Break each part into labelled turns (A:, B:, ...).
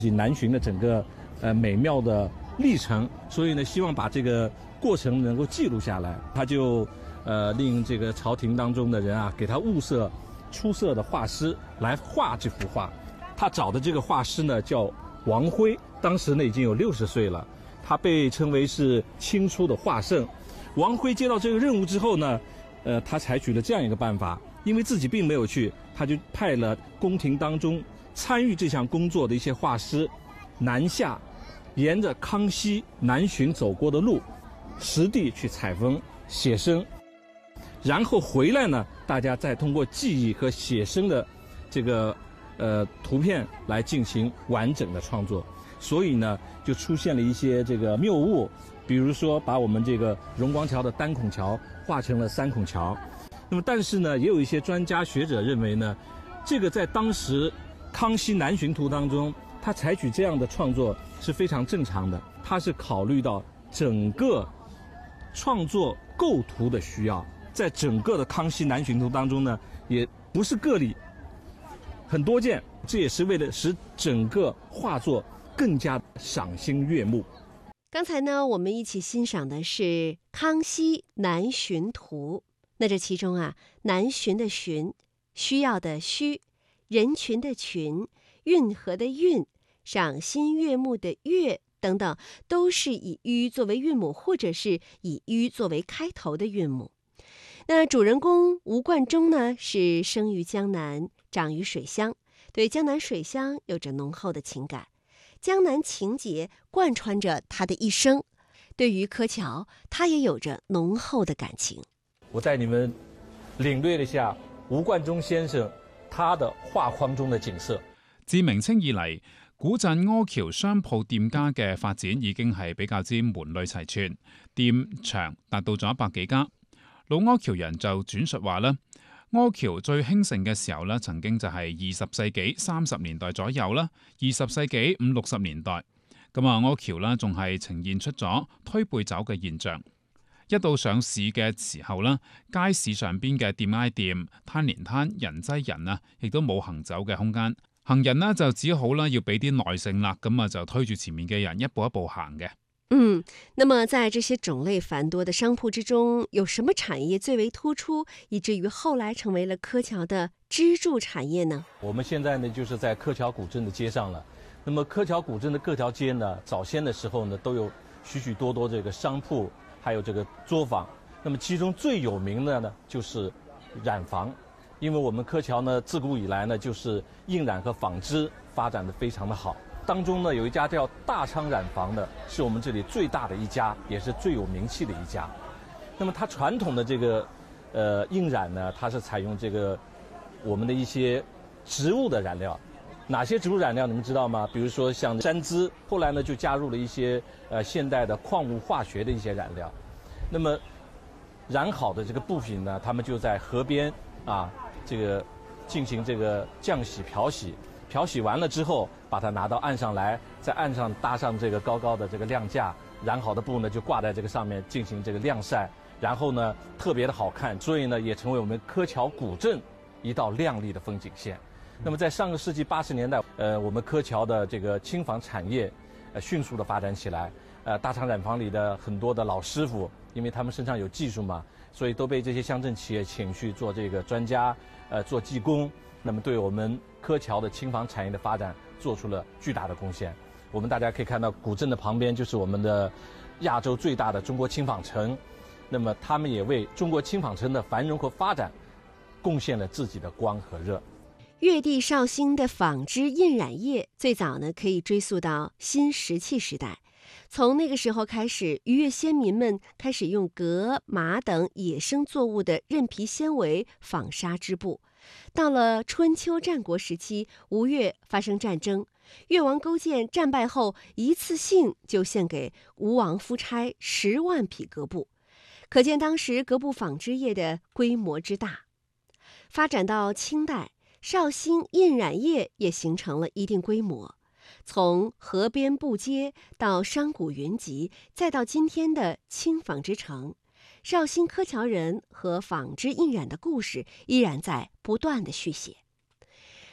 A: 南巡的整个美妙的历程，所以呢，希望把这个过程能够记录下来。他就令这个朝廷当中的人啊，给他物色出色的画师来画这幅画。他找的这个画师呢叫王辉，当时呢已经有60岁了，他被称为是清初的画圣。王辉接到这个任务之后呢，他采取了这样一个办法，因为自己并没有去，他就派了宫廷当中参与这项工作的一些画师南下，沿着康熙南巡走过的路，实地去采风写生，然后回来呢，大家再通过记忆和写生的这个图片来进行完整的创作。所以呢，就出现了一些这个谬误，比如说把我们这个荣光桥的单孔桥画成了3孔桥。那么，但是呢，也有一些专家学者认为呢，这个在当时康熙南巡图当中，他采取这样的创作是非常正常的。他是考虑到整个创作构图的需要，在整个的康熙南巡图当中呢，也不是个例，很多件，这也是为了使整个画作更加赏心悦目。
B: 刚才呢，我们一起欣赏的是《康熙南巡图》。那这其中啊，南巡的巡，需要的需，人群的群，运河的运，赏心悦目的悦等等，都是以吁作为韵母，或者是以吁作为开头的韵母。那主人公吴冠中呢，是生于江南，长于水乡，对江南水乡有着浓厚的情感，江南情节贯穿着他的一生。对于柯桥，他也有着浓厚的感情。
A: 我带你们领略了一下吴冠中先生他的畫框中嘅景色。
C: 自明清以嚟，古鎮柯橋商鋪店家嘅發展已經係比較之門類齊全，店場達到咗100幾家。老柯橋人就轉述話啦，柯橋最興盛嘅時候咧，曾經就係20世紀30年代左右啦，20世紀50、60年代。咁啊，柯橋啦仲係呈現出咗推背走嘅現象。一到上市嘅時候啦，街市上邊嘅店挨店、攤連攤、人擠人啊，亦都冇行走嘅空間。行人呢就只好啦，要俾啲耐性啦，咁啊就推住前面嘅人一步一步行嘅。
B: 那麼在這些種類繁多的商鋪之中，有什麼產業最為突出，以至於後來成為了柯橋的支柱產業呢？
A: 我們現在呢，就是在柯橋古鎮的街上了。那麼柯橋古鎮的各條街呢，早先的時候呢，都有許許多多這個商鋪，還有這個作坊。那麼其中最有名的呢，就是染坊。因為我們柯橋呢，自古以來呢，就是印染和紡織發展得非常的好。當中呢，有一家叫大昌染坊的，是我們這裡最大的一家，也是最有名氣的一家。那麼它傳統的這個印染呢，它是採用這個我們的一些植物的染料。哪些植物染料你們知道嗎？比如說像山梔，後來呢就加入了一些現代的礦物化學的一些染料。那麼染好的這個布品呢，他們就在河邊啊，這個進行這個降洗、漂洗。漂洗完了之後，把它拿到岸上來，在岸上搭上這個高高的這個晾架，染好的布呢就掛在這個上面進行這個晾曬，然後呢特別的好看，所以呢也成為我們柯橋古鎮一道亮麗的風景線。那麼在上個世紀80年代，我們柯橋的這個輕紡產業迅速的發展起來，大昌染坊裡的很多的老師傅，因為他們身上有技術嘛，所以都被這些鄉鎮企業請去做這個專家，做技工。那麼對我們柯橋的輕紡產業的發展做出了巨大的貢獻。我們大家可以看到古鎮的旁邊就是我們的亞洲最大的中國輕紡城，那麼他們也為中國輕紡城的繁榮和發展貢獻了自己的光和熱。
B: 粵地紹興的紡織印染業最早呢可以追溯到新石器時代，從那個時候開始，漁業先民們開始用革、麻等野生作物的韌皮纖維紡紗織布。到了春秋戰國時期，吳越發生戰爭，越王勾踐戰敗後，一次性就獻給吳王夫差10萬匹革布，可見當時革布紡織業的規模之大。發展到清代，紹興印染業也形成了一定規模，從河邊布街到商賈雲集，再到今天的輕紡織城，紹興柯橋人和紡織印染的故事依然在不斷的續寫。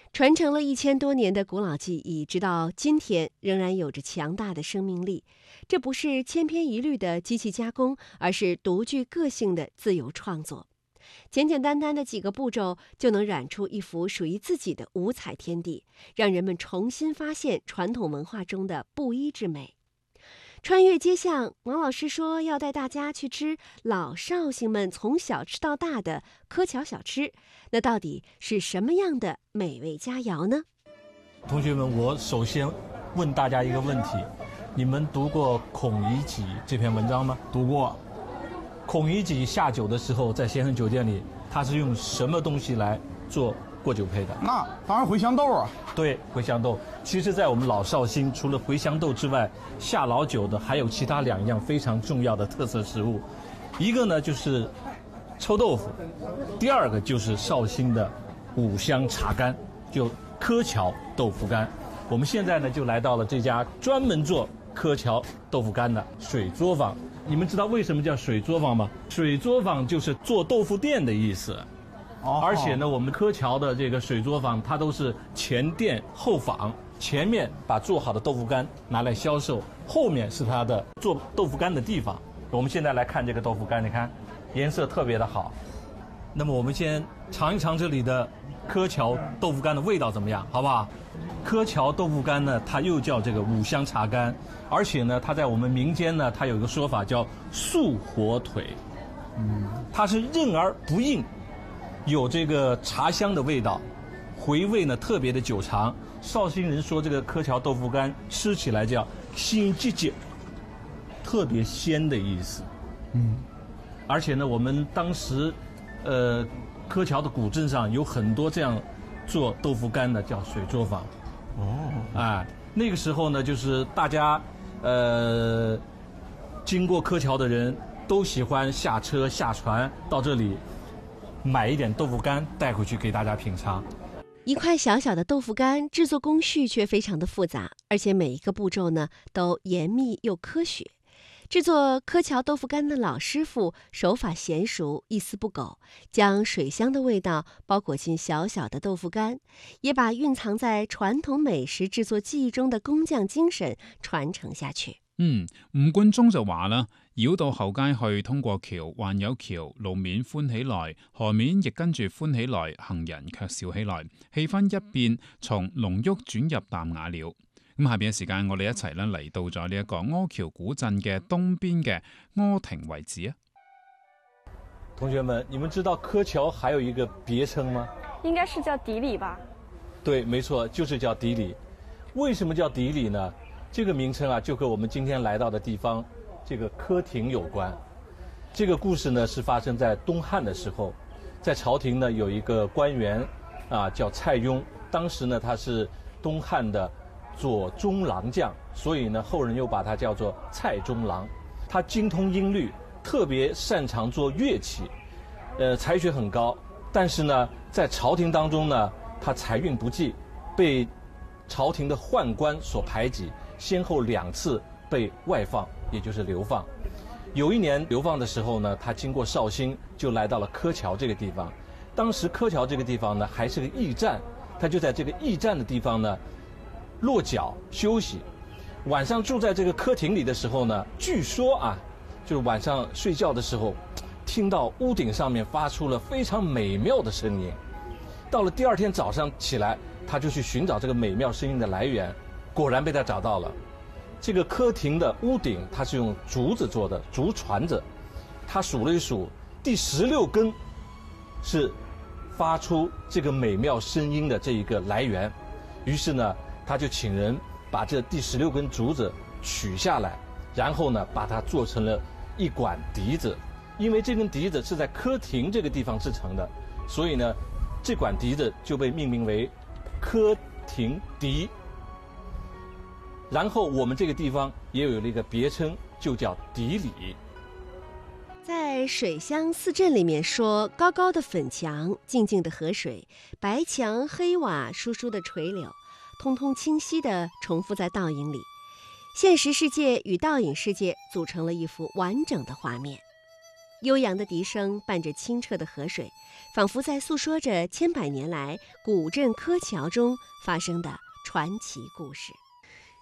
B: 传承了1000多年的古老技艺，直到今天仍然有着强大的生命力。这不是千篇一律的机器加工，而是独具个性的自由创作。简简单单的几个步骤，就能染出一幅属于自己的五彩天地，让人们重新发现传统文化中的布衣之美。穿越街巷，王老师说要带大家去吃老绍兴们从小吃到大的柯桥小吃，那到底是什么样的美味佳肴呢？
A: 同学们，我首先问大家一个问题：你们读过《孔乙己》这篇文章吗？
D: 读过。
A: 孔乙己下酒的时候，在咸亨酒店里，他是用什么东西来做过酒配的？
D: 那当然茴香豆啊。
A: 对，茴香豆。其实，在我们老绍兴，除了茴香豆之外，下老酒的还有其他2样非常重要的特色食物，一个呢就是臭豆腐，第二个就是绍兴的五香茶干，就柯桥豆腐干。我们现在呢就来到了这家专门做柯桥豆腐干的水作坊。你们知道为什么叫水作坊吗？水作坊就是做豆腐店的意思。而且呢，我们柯桥的这个水作坊，它都是前店后坊，前面把做好的豆腐干拿来销售，后面是它的做豆腐干的地方。我们现在来看这个豆腐干，你看颜色特别的好。那么我们先尝一尝这里的柯桥豆腐干的味道怎么样，好不好？柯桥豆腐干呢，它又叫这个五香茶干，而且呢，它在我们民间呢，它有一个说法叫素火腿，它是韧而不硬，有这个茶香的味道，回味呢特别的久长。绍兴人说这个柯桥豆腐干吃起来叫鲜结结，特别鲜的意思。而且呢，我们当时，柯桥的古镇上有很多这样做豆腐干的，叫水作坊。那个时候呢，就是大家，经过柯桥的人都喜欢下车下船到这里，买一点豆腐干带回去给大家品尝。
B: 一块小小的豆腐干，制作工序却非常的复杂，而且每一个步骤呢都严密又科学。制作柯桥豆腐干的老师傅手法娴熟，一丝不苟，将水香的味道包裹进小小的豆腐干，也把蕴藏在傳統美食製作技藝中的工匠精神傳承下去。
C: 吳冠中就話啦，繞到後街去，通過橋，還有橋，路面歡起來，河面亦跟住歡起來，行人卻笑起來，氣氛一變，從濃郁轉入淡雅了。咁下邊嘅時間，我哋一齊咧嚟到咗呢一個柯橋古鎮嘅東邊嘅柯亭遺址啊！
A: 同學們，你們知道柯橋還有一個別稱嗎？
E: 應該是叫底里吧？
A: 對，沒錯，就是叫底里。為什麼叫底里呢？這個名稱啊，就和我們今天來到的地方，這個柯亭有關。這個故事呢，是發生在東漢的時候，在朝廷呢有一個官員啊，叫蔡邕，當時呢他是東漢的左中郎將，所以呢後人又把他叫做蔡中郎。他精通音律，特別擅長做樂器，才學很高。但是呢，在朝廷當中呢，他才運不濟，被朝廷的宦官所排擠，先後2次被外放，也就是流放。有一年流放的時候呢，他經過紹興，就來到了柯橋這個地方。當時柯橋這個地方呢，還是個驛站，他就在這個驛站的地方呢落腳休息。晚上住在這個柯亭裡的時候呢，據說啊，就是晚上睡覺的時候，聽到屋頂上面發出了非常美妙的聲音。到了第2天早上起來，他就去尋找這個美妙聲音的來源，果然被他找到了。這個柯亭的屋頂，它是用竹子做的，竹椽子。他數了一數，第16根是發出這個美妙聲音的這一個來源。於是呢，他就請人把這第16根竹子取下來，然後呢，把它做成了一管笛子。因為這根笛子是在柯亭這個地方製成的，所以呢，這管笛子就被命名為柯亭笛。然後我們這個地方也有了一個別稱，就叫底里。
B: 在水鄉四鎮裡面說，高高的粉牆，靜靜的河水，白牆黑瓦，疏疏的垂柳，通通清晰地重複在倒影裡，現實世界與倒影世界組成了一幅完整的畫面。 悠扬的笛声伴着清澈的河水，仿佛在诉说着千百年来古镇柯桥中发生的传奇故事。